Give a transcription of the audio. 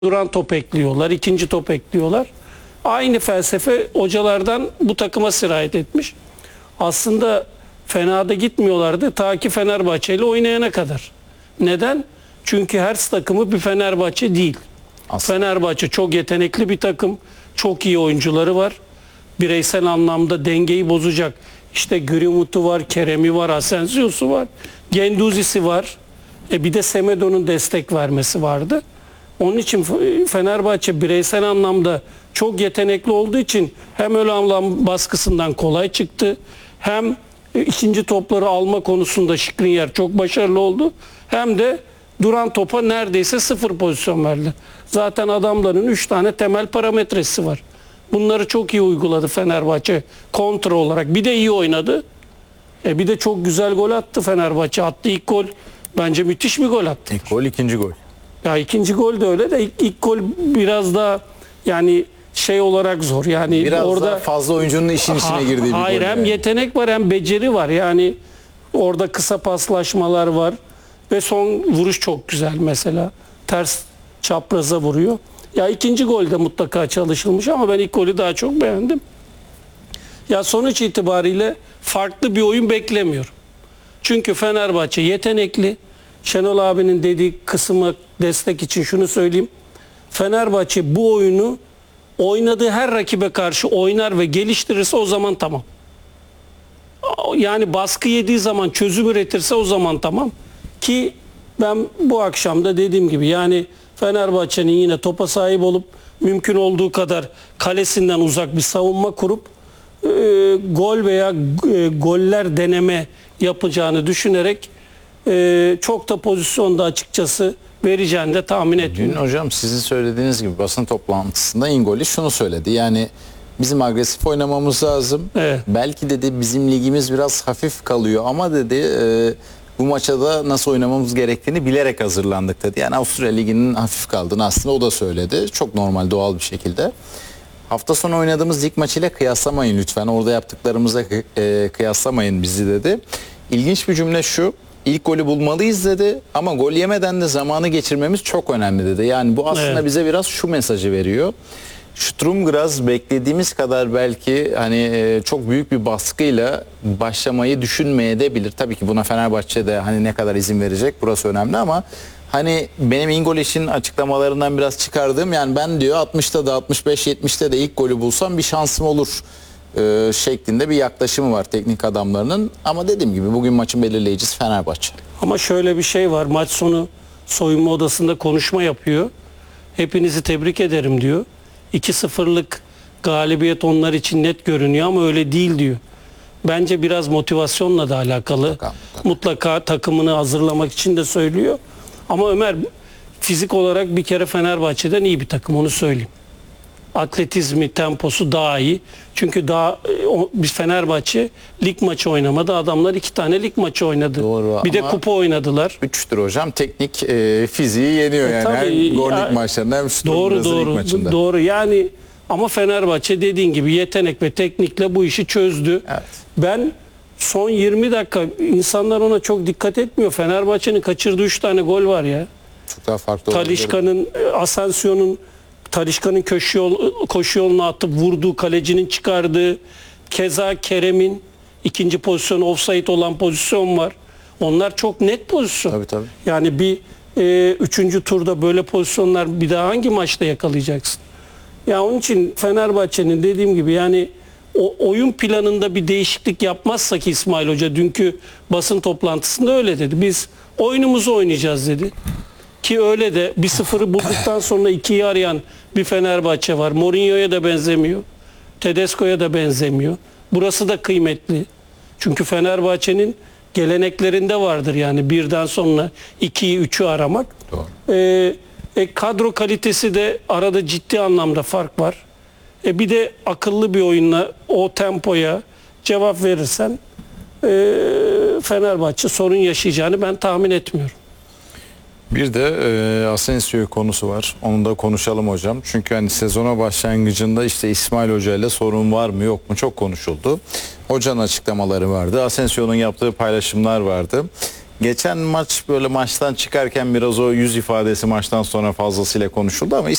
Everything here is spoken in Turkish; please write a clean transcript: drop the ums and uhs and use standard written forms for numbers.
duran top ekliyorlar, ikinci top ekliyorlar. Aynı felsefe hocalardan bu takıma sirayet etmiş. Aslında fena da gitmiyorlardı ta ki Fenerbahçe ile oynayana kadar. Neden? Çünkü her takımı bir Fenerbahçe değil. Aslında. Fenerbahçe çok yetenekli bir takım. Çok iyi oyuncuları var. Bireysel anlamda dengeyi bozacak. İşte Greenwood'u var, Kerem'i var, Asensio'su var. Gendouzi'si var. Bir de Semedo'nun destek vermesi vardı. Onun için Fenerbahçe bireysel anlamda çok yetenekli olduğu için hem ön alan baskısından kolay çıktı. Hem ikinci topları alma konusunda Skriniar çok başarılı oldu. Hem de duran topa neredeyse sıfır pozisyon verdi. Zaten adamların 3 tane temel parametresi var. Bunları çok iyi uyguladı Fenerbahçe kontra olarak. Bir de iyi oynadı. Bir de çok güzel gol attı Fenerbahçe. Attı ilk gol. Bence müthiş bir gol attı. İlk gol, ikinci gol. Ya ikinci gol de öyle de ilk gol biraz daha yani şey olarak zor. Yani Biraz orada daha fazla oyuncunun işin içine girdiği bir hayır, gol. hem yani. yetenek var hem beceri var. Yani orada kısa paslaşmalar var ve son vuruş çok güzel mesela. Ters çapraza vuruyor. Ya ikinci golde mutlaka çalışılmış ama ben ilk golü daha çok beğendim. Ya sonuç itibariyle farklı bir oyun beklemiyorum. Çünkü Fenerbahçe yetenekli. Şenol abinin dediği kısmı destek için şunu söyleyeyim. Fenerbahçe bu oyunu oynadığı her rakibe karşı oynar ve geliştirirse o zaman tamam. Yani baskı yediği zaman çözüm üretirse o zaman tamam. Ki ben bu akşam da dediğim gibi yani Fenerbahçe'nin yine topa sahip olup mümkün olduğu kadar kalesinden uzak bir savunma kurup gol veya goller deneme yapacağını düşünerek çok da pozisyonda açıkçası vereceğini de tahmin etmiyorum. Dün hocam sizin söylediğiniz gibi basın toplantısında İngoli şunu söyledi. Yani bizim agresif oynamamız lazım. Evet. Belki dedi bizim ligimiz biraz hafif kalıyor ama dedi bu maça da nasıl oynamamız gerektiğini bilerek hazırlandık dedi. Yani Avusturya Ligi'nin hafif kaldığını aslında o da söyledi. Çok normal, doğal bir şekilde. Hafta sonu oynadığımız lig maçıyla kıyaslamayın lütfen. Orada yaptıklarımızla kıyaslamayın bizi dedi. İlginç bir cümle şu. İlk golü bulmalıyız dedi ama gol yemeden de zamanı geçirmemiz çok önemli dedi. Yani bu aslında Evet. bize biraz şu mesajı veriyor. Sturm Graz beklediğimiz kadar belki hani çok büyük bir baskıyla başlamayı düşünmeyebilir. Tabii ki buna Fenerbahçe de hani ne kadar izin verecek burası önemli ama hani benim İngoliş'in açıklamalarından biraz çıkardığım yani ben diyor 60'ta da 65-70'te de ilk golü bulsam bir şansım olur şeklinde bir yaklaşımı var teknik adamlarının. Ama dediğim gibi bugün maçın belirleyicisi Fenerbahçe. Ama şöyle bir şey var. Maç sonu soyunma odasında konuşma yapıyor. Hepinizi tebrik ederim diyor. 2-0'lık galibiyet onlar için net görünüyor ama öyle değil diyor. Bence biraz motivasyonla da alakalı. Mutlaka takımını hazırlamak için de söylüyor. Ama Ömer fizik olarak bir kere Fenerbahçe'den iyi bir takım, onu söyleyeyim. Atletizmi, temposu daha iyi. Çünkü daha bir Fenerbahçe lig maçı oynamadı. Adamlar 2 tane lig maçı oynadı. Doğru, bir de kupa oynadılar. 3'tür hocam. Teknik fiziği yeniyor yani. Tabii, hem gol lig maçlarında hem doğru lig maçında. doğru yani ama Fenerbahçe dediğin gibi yetenek ve teknikle bu işi çözdü. Evet. Ben son 20 dakika insanlar ona çok dikkat etmiyor. Fenerbahçe'nin kaçırdığı 3 tane gol var ya. Çok daha farklı olabilir. Talisca'nın, Asensio'nun Talisca'nın koşu yoluna atıp vurduğu, kalecinin çıkardığı, keza Kerem'in ikinci pozisyonu offside olan pozisyon var. Onlar çok net pozisyon. Tabii, tabii. Yani bir üçüncü turda böyle pozisyonlar bir daha hangi maçta yakalayacaksın? Ya onun için Fenerbahçe'nin dediğim gibi yani o oyun planında bir değişiklik yapmazsa ki İsmail Hoca dünkü basın toplantısında öyle dedi. Biz oyunumuzu oynayacağız dedi. Ki öyle de 1-0'ı bulduktan sonra 2'yi arayan bir Fenerbahçe var. Mourinho'ya da benzemiyor. Tedesco'ya da benzemiyor. Burası da kıymetli. Çünkü Fenerbahçe'nin geleneklerinde vardır yani birden sonra 2'yi 3'ü aramak. Doğru. Kadro kalitesi de arada ciddi anlamda fark var. Bir de akıllı bir oyunla o tempoya cevap verirsen Fenerbahçe sorun yaşayacağını ben tahmin etmiyorum. Bir de Asensio konusu var. Onu da konuşalım hocam. Çünkü hani sezona başlangıcında işte İsmail Hoca ile sorun var mı yok mu çok konuşuldu. Hocanın açıklamaları vardı. Asensio'nun yaptığı paylaşımlar vardı. Geçen maç böyle maçtan çıkarken biraz o yüz ifadesi maçtan sonra fazlasıyla konuşuldu ama